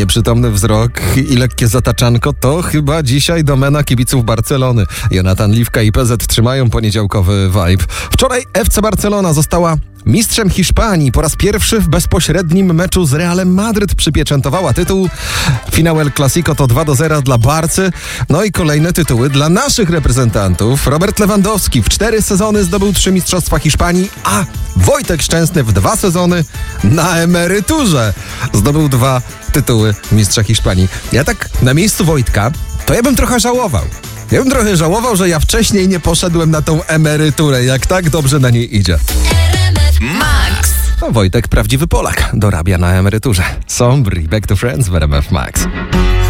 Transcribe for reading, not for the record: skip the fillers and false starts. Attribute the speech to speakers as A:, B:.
A: nieprzytomny wzrok i lekkie zataczanko to chyba dzisiaj domena kibiców Barcelony. Jonathan Liwka i PZ trzymają poniedziałkowy vibe. Wczoraj FC Barcelona została mistrzem Hiszpanii. Po raz pierwszy w bezpośrednim meczu z Realem Madryt przypieczętowała tytuł. Finał El Clasico to 2-0 dla Barcy. No i kolejne tytuły dla naszych reprezentantów. Robert Lewandowski w 4 sezony zdobył 3 mistrzostwa Hiszpanii, a Wojtek Szczęsny w 2 sezony na emeryturze zdobył 2 tytuły mistrza Hiszpanii. Ja tak na miejscu Wojtka, to ja bym trochę żałował. Ja bym trochę żałował, że ja wcześniej nie poszedłem na tą emeryturę, jak tak dobrze na niej idzie.
B: Max.
A: No, Wojtek, prawdziwy Polak, dorabia na emeryturze. Sombri, Back to Friends w RMF Max.